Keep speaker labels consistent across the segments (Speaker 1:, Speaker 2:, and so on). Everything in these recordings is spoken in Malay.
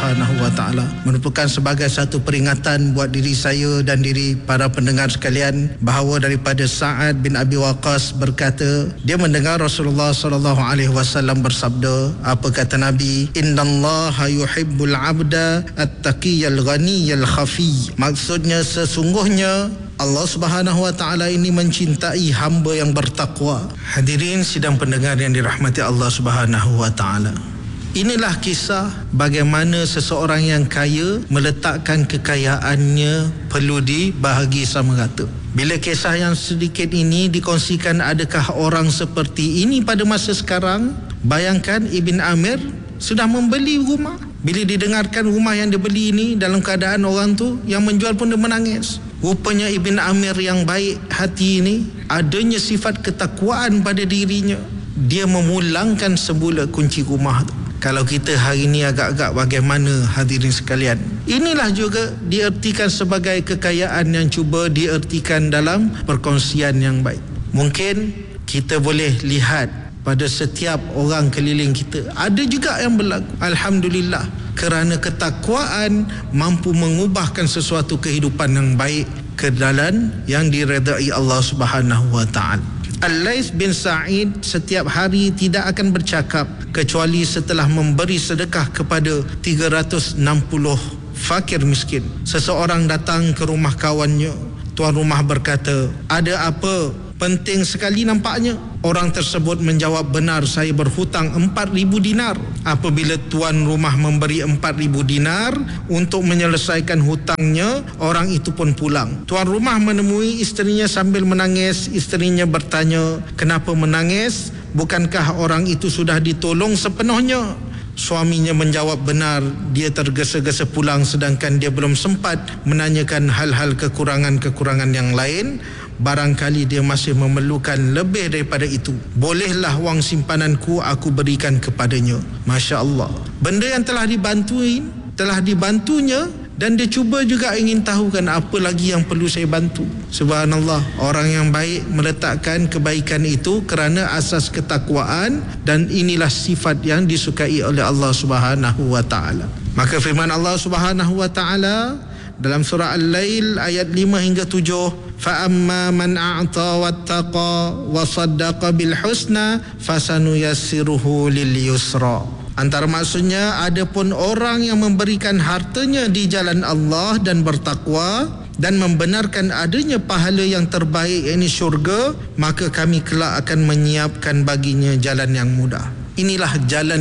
Speaker 1: Subhanahu wa taala. Merupakan sebagai satu peringatan buat diri saya dan diri para pendengar sekalian bahawa daripada Sa'ad bin Abi Waqqas berkata, dia mendengar Rasulullah sallallahu alaihi wasallam bersabda, apa kata Nabi? Innallaha yuhibbul 'abda at-taqiyyal ghaniyal khafi. Maksudnya sesungguhnya Allah Subhanahu wa taala ini mencintai hamba yang bertakwa. Hadirin sidang pendengar yang dirahmati Allah Subhanahu wa taala. Inilah kisah bagaimana seseorang yang kaya meletakkan kekayaannya perlu dibahagi sama rata. Bila kisah yang sedikit ini dikongsikan, adakah orang seperti ini pada masa sekarang? Bayangkan Ibn Amir sudah membeli rumah. Bila didengarkan rumah yang dibeli ini, dalam keadaan orang tu yang menjual pun dia menangis. Rupanya Ibn Amir yang baik hati ini, adanya sifat ketakwaan pada dirinya. Dia memulangkan semula kunci rumah tu. Kalau kita hari ini agak-agak bagaimana hadirin sekalian? Inilah juga diertikan sebagai kekayaan yang cuba diertikan dalam perkongsian yang baik. Mungkin kita boleh lihat pada setiap orang keliling kita, ada juga yang berlaku. Alhamdulillah, kerana ketakwaan mampu mengubahkan sesuatu kehidupan yang baik ke dalam yang diredai Allah Subhanahu wa taala. Al-Laits bin Sa'id setiap hari tidak akan bercakap kecuali setelah memberi sedekah kepada 360 fakir miskin. Seseorang datang ke rumah kawannya. Tuan rumah berkata, ada apa? Penting sekali nampaknya. Orang tersebut menjawab, benar, saya berhutang 4,000 dinar. Apabila tuan rumah memberi 4,000 dinar untuk menyelesaikan hutangnya, orang itu pun pulang. Tuan rumah menemui isterinya sambil menangis. Isterinya bertanya, kenapa menangis? Bukankah orang itu sudah ditolong sepenuhnya? Suaminya menjawab, benar, dia tergesa-gesa pulang sedangkan dia belum sempat menanyakan hal-hal kekurangan-kekurangan yang lain. Barangkali dia masih memerlukan lebih daripada itu. Bolehlah wang simpananku aku berikan kepadanya. Masya Allah. Benda yang telah dibantunya, dan dia cuba juga ingin tahu kan apa lagi yang perlu saya bantu. Subhanallah, orang yang baik meletakkan kebaikan itu kerana asas ketakwaan, dan inilah sifat yang disukai oleh Allah Subhanahu wa taala. Maka firman Allah Subhanahu wa taala dalam surah Al-Lail ayat 5 hingga 7, fa amma man a'ta wattaqa wa saddaqa bil husna fasanuyassiruhu lil yusra. Antara maksudnya, adapun orang yang memberikan hartanya di jalan Allah dan bertakwa dan membenarkan adanya pahala yang terbaik, yakni syurga, maka kami kelak akan menyiapkan baginya jalan yang mudah. Inilah jalan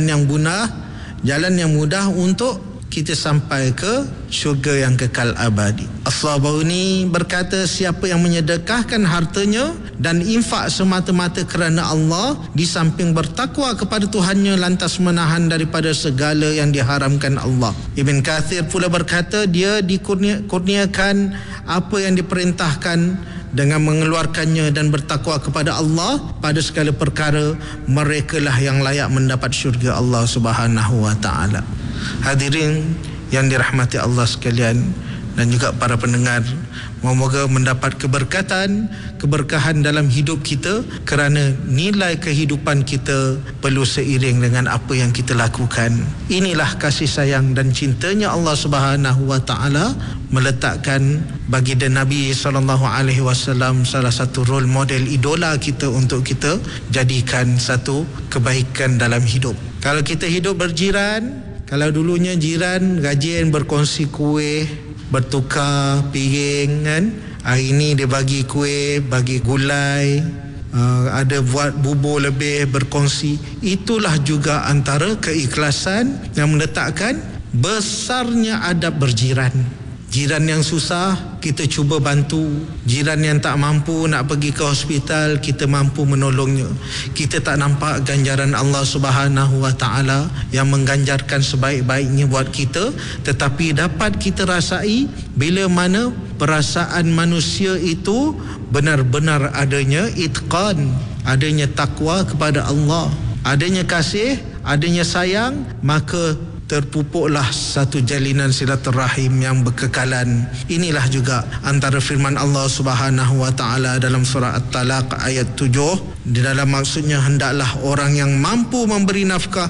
Speaker 1: yang mudah untuk kita sampai ke syurga yang kekal abadi. As-Sabuni berkata, siapa yang menyedekahkan hartanya dan infak semata-mata kerana Allah, di samping bertakwa kepada Tuhannya, lantas menahan daripada segala yang diharamkan Allah. Ibn Kathir pula berkata, dia dikurniakan apa yang diperintahkan dengan mengeluarkannya dan bertakwa kepada Allah pada segala perkara, merekalah yang layak mendapat syurga Allah Subhanahu wa taala. Hadirin yang dirahmati Allah sekalian dan juga para pendengar, moga-moga mendapat keberkahan dalam hidup kita, kerana nilai kehidupan kita perlu seiring dengan apa yang kita lakukan. Inilah kasih sayang dan cintanya Allah Subhanahu wa taala meletakkan baginda Nabi SAW salah satu role model, idola kita, untuk kita jadikan satu kebaikan dalam hidup. Kalau kita hidup berjiran, kalau dulunya jiran rajin berkongsi kuih, bertukar piring kan, hari ini dia bagi kuih, bagi gulai, ada buat bubur lebih, berkongsi. Itulah juga antara keikhlasan yang meletakkan besarnya adab berjiran. Jiran yang susah, kita cuba bantu. Jiran yang tak mampu nak pergi ke hospital, kita mampu menolongnya. Kita tak nampak ganjaran Allah Subhanahu wa taala yang mengganjarkan sebaik-baiknya buat kita, tetapi dapat kita rasai bila mana perasaan manusia itu benar-benar adanya itqan, adanya takwa kepada Allah, adanya kasih, adanya sayang, maka terpupuklah satu jalinan silaturahim yang berkekalan. Inilah juga antara firman Allah Subhanahu wa taala dalam surah At-Talaq ayat 7. Di dalam maksudnya, hendaklah orang yang mampu memberi nafkah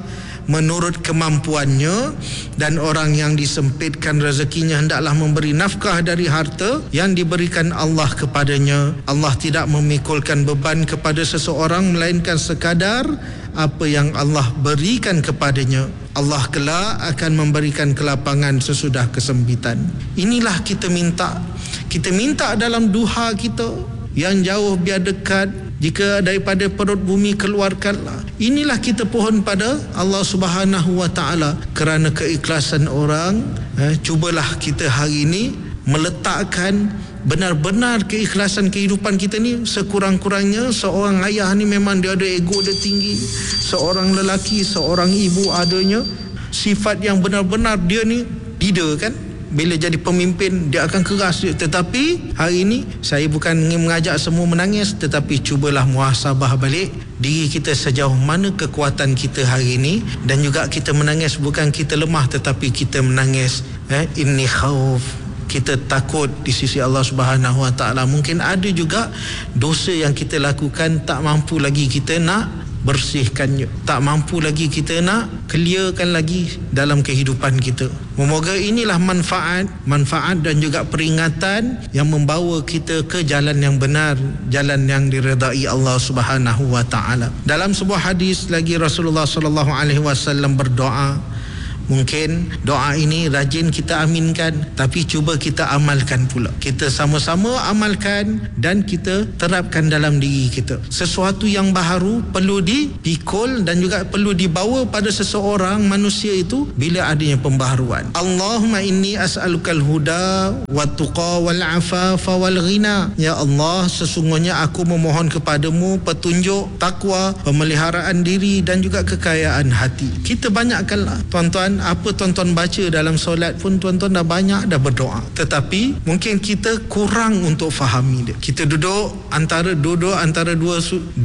Speaker 1: menurut kemampuannya, dan orang yang disempitkan rezekinya hendaklah memberi nafkah dari harta yang diberikan Allah kepadanya. Allah tidak memikulkan beban kepada seseorang melainkan sekadar apa yang Allah berikan kepadanya. Allah kelak akan memberikan kelapangan sesudah kesempitan. Inilah kita minta. Kita minta dalam duha kita, yang jauh biar dekat, jika daripada perut bumi keluarkanlah. Inilah kita pohon pada Allah Subhanahu wa taala. Kerana keikhlasan orang, cubalah kita hari ini meletakkan benar-benar keikhlasan kehidupan kita ni. Sekurang-kurangnya seorang ayah ni memang dia ada ego dia tinggi, seorang lelaki, seorang ibu adanya sifat yang benar-benar dia ni leader kan. Bila jadi pemimpin dia akan keras. Tetapi hari ini saya bukan ingin mengajak semua menangis, tetapi cubalah muhasabah balik diri kita sejauh mana kekuatan kita hari ini. Dan juga kita menangis bukan kita lemah, tetapi kita menangis inni khauf, kita takut di sisi Allah Subhanahu wa taala. Mungkin ada juga dosa yang kita lakukan tak mampu lagi kita nak bersihkannya, tak mampu lagi kita nak clearkan lagi dalam kehidupan kita. Semoga inilah manfaat dan juga peringatan yang membawa kita ke jalan yang benar, jalan yang diredai Allah Subhanahu wa taala. Dalam sebuah hadis lagi Rasulullah sallallahu alaihi wasallam berdoa. Mungkin doa ini rajin kita aminkan, tapi cuba kita amalkan pula. Kita sama-sama amalkan dan kita terapkan dalam diri kita. Sesuatu yang baharu perlu dipikul dan juga perlu dibawa pada seseorang manusia itu bila adanya pembaharuan. Allahumma inni as'alukal huda wat tuqa wal afafa wal ghina. Ya Allah, sesungguhnya aku memohon kepadamu petunjuk, takwa, pemeliharaan diri dan juga kekayaan hati. Kita banyakkanlah tuan-tuan, apa tuan-tuan baca dalam solat pun tuan-tuan dah banyak dah berdoa, tetapi mungkin kita kurang untuk fahami dia. Kita duduk antara dua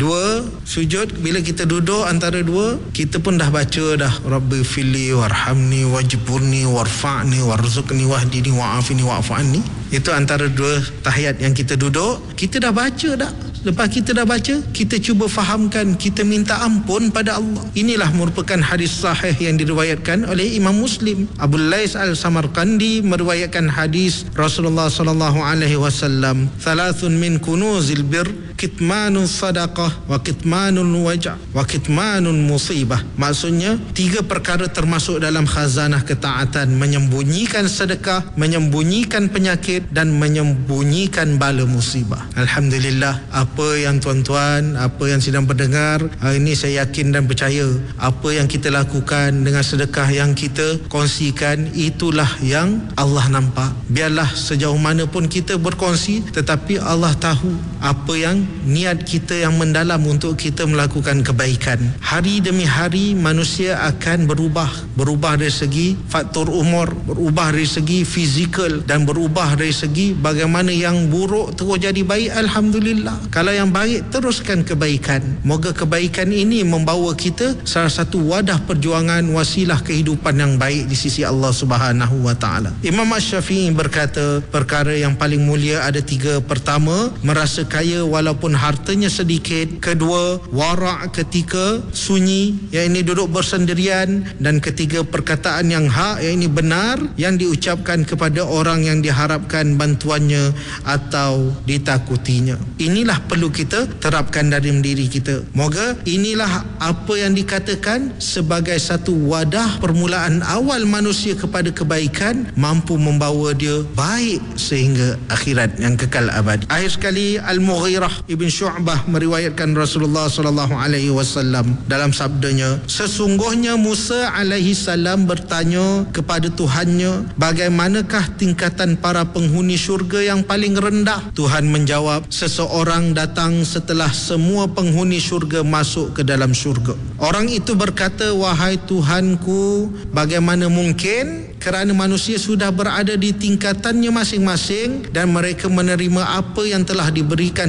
Speaker 1: sujud. Bila kita duduk antara dua, kita pun dah baca dah Rabbi fili warhamni wajburni warfa'ni warzuqni wahdini wa'afini wa'fu anni. Itu antara dua tahiyat yang kita duduk, kita dah baca dah. Lepas kita dah baca, kita cuba fahamkan, kita minta ampun pada Allah. Inilah merupakan hadis sahih yang diriwayatkan oleh Imam Muslim. Abu Lais Al-Samarqandi meriwayatkan hadis Rasulullah sallallahu alaihi wasallam, "Thalathun min kunuzil bir, kitmanun sadaqah wa kitmanun waj' wa kitmanun musibah." Maksudnya 3 perkara termasuk dalam khazanah ketaatan: menyembunyikan sedekah, menyembunyikan penyakit dan menyembunyikan bala musibah. Alhamdulillah, apa yang tuan-tuan, apa yang sedang mendengar hari ini, saya yakin dan percaya apa yang kita lakukan dengan sedekah yang kita kongsikan, itulah yang Allah nampak. Biarlah sejauh mana pun kita berkongsi, tetapi Allah tahu apa yang niat kita yang mendalam untuk kita melakukan kebaikan. Hari demi hari manusia akan berubah dari segi faktor umur, berubah dari segi fizikal, dan berubah dari segi bagaimana yang buruk terus jadi baik. Alhamdulillah, kalau yang baik teruskan kebaikan. Moga kebaikan ini membawa kita salah satu wadah perjuangan, wasilah kehidupan yang baik di sisi Allah Subhanahu wa taala. Imam Asy-Syafi'i berkata, perkara yang paling mulia ada 3. Pertama, merasa kaya walaupun hartanya sedikit. Kedua, wara' ketika sunyi, yang ini duduk bersendirian. Dan ketiga, perkataan yang hak, yang ini benar, yang diucapkan kepada orang yang diharapkan bantuannya atau ditakutinya. Inilah perlu kita terapkan dalam diri kita. Moga inilah apa yang dikatakan sebagai satu wadah permulaan awal manusia kepada kebaikan, mampu membawa dia baik sehingga akhirat yang kekal abadi. Akhir sekali, Al-Mughirah Ibn Syu'bah meriwayatkan Rasulullah sallallahu alaihi wasallam dalam sabdanya, sesungguhnya Musa alaihi salam bertanya kepada Tuhannya, bagaimanakah tingkatan para penghuni syurga yang paling rendah? Tuhan menjawab, seseorang datang setelah semua penghuni syurga masuk ke dalam syurga. Orang itu berkata, wahai Tuhanku, bagaimana mungkin? Kerana manusia sudah berada di tingkatannya masing-masing dan mereka menerima apa yang telah diberikan kepada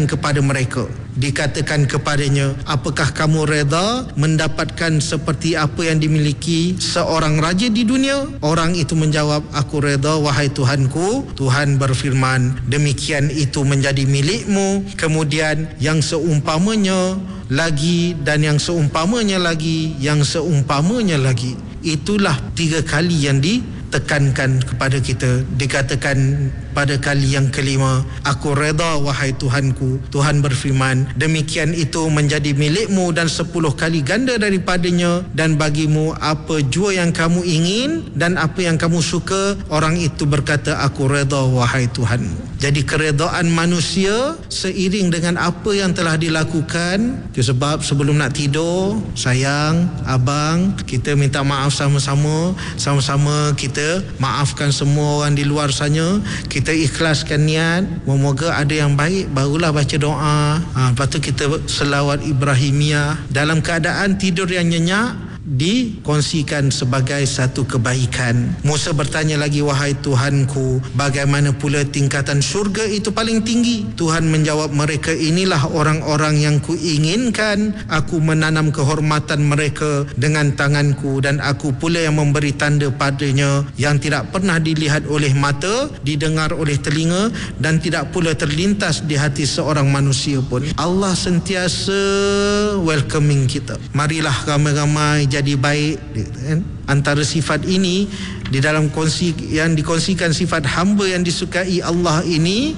Speaker 1: mereka. Dikatakan kepadanya, apakah kamu reda mendapatkan seperti apa yang dimiliki seorang raja di dunia? Orang itu menjawab, aku reda wahai Tuhanku. Tuhan berfirman, demikian itu menjadi milikmu. Kemudian yang seumpamanya lagi, dan yang seumpamanya lagi, yang seumpamanya lagi. Itulah 3 kali yang ditekankan kepada kita. Dikatakan pada kali yang kelima, aku reda wahai Tuhanku. Tuhan berfirman, demikian itu menjadi milikmu dan 10 kali ganda daripadanya, dan bagimu apa jua yang kamu ingin dan apa yang kamu suka. Orang itu berkata, aku reda wahai Tuhanmu. Jadi keredaan manusia seiring dengan apa yang telah dilakukan. Itu sebab sebelum nak tidur, sayang, abang, kita minta maaf sama-sama. Sama-sama kita maafkan semua orang di luar sana. Kita ikhlaskan niat, memoga ada yang baik, barulah baca doa. Lepas tu kita selawat Ibrahimiyah. Dalam keadaan tidur yang nyenyak, dikongsikan sebagai satu kebaikan. Musa bertanya lagi, wahai Tuhanku, bagaimana pula tingkatan syurga itu paling tinggi? Tuhan menjawab, mereka inilah orang-orang yang kuinginkan. Aku menanam kehormatan mereka dengan tanganku, dan aku pula yang memberi tanda padanya yang tidak pernah dilihat oleh mata, didengar oleh telinga, dan tidak pula terlintas di hati seorang manusia pun. Allah sentiasa welcoming kita. Marilah ramai-ramai jadi baik, kan? Antara sifat ini di dalam yang dikongsikan, sifat hamba yang disukai Allah ini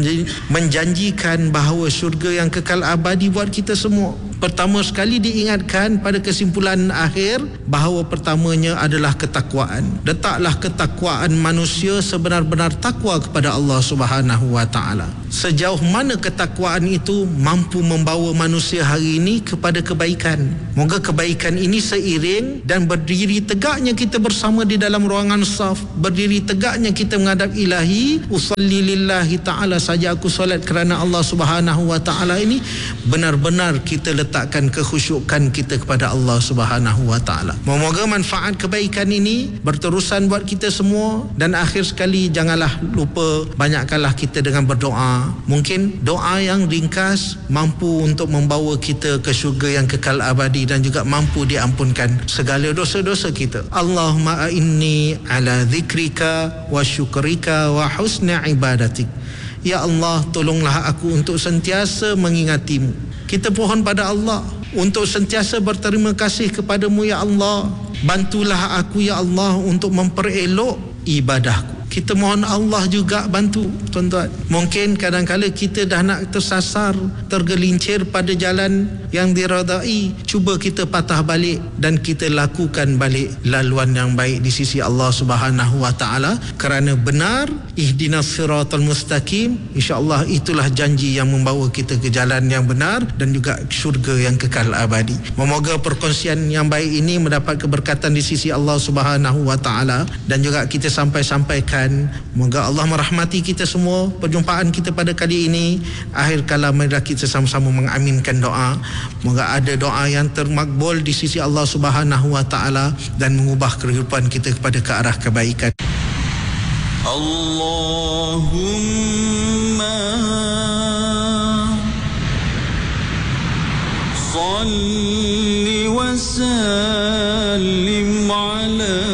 Speaker 1: menjanjikan bahawa syurga yang kekal abadi buat kita semua. Pertama sekali diingatkan pada kesimpulan akhir bahawa pertamanya adalah ketakwaan. Letaklah ketakwaan manusia sebenar-benar takwa kepada Allah Subhanahu wa taala. Sejauh mana ketakwaan itu mampu membawa manusia hari ini kepada kebaikan. Moga kebaikan ini seiring dan berdiri tegaknya kita bersama di dalam ruangan saf, berdiri tegaknya kita menghadap Ilahi, usalli lillahi ta'ala, saja aku solat kerana Allah Subhanahu wa ta'ala ini, benar-benar kita letakkan kekhusyukan kita kepada Allah Subhanahu wa ta'ala. Moga manfaat kebaikan ini berterusan buat kita semua. Dan akhir sekali, janganlah lupa, banyakkanlah kita dengan berdoa. Mungkin doa yang ringkas mampu untuk membawa kita ke syurga yang kekal abadi, dan juga mampu diampunkan segala dosa-dosa kita. Allahumma inni ala zikrika wa syukrika wa husna ibadatik. Ya Allah, tolonglah aku untuk sentiasa mengingatimu. Kita pohon pada Allah untuk sentiasa berterima kasih kepadamu, ya Allah. Bantulah aku, ya Allah, untuk memperelok ibadahku. Kita mohon Allah juga bantu, tuan-tuan. Mungkin kadang-kala kita dah nak tersasar, tergelincir pada jalan yang diredai. Cuba kita patah balik dan kita lakukan balik laluan yang baik di sisi Allah Subhanahu wa taala, kerana benar, ihdinas siratal mustaqim, insya-Allah itulah janji yang membawa kita ke jalan yang benar dan juga syurga yang kekal abadi. Memoga perkongsian yang baik ini mendapat keberkatan di sisi Allah Subhanahu wa taala, dan juga kita sampaikan. Moga Allah merahmati kita semua. Perjumpaan kita pada kali ini, akhir kalam, marilah kita sama-sama mengaminkan doa. Moga ada doa yang termakbul di sisi Allah Subhanahu wa taala dan mengubah kehidupan kita kepada ke arah kebaikan.
Speaker 2: Allahumma salli wa sallim ala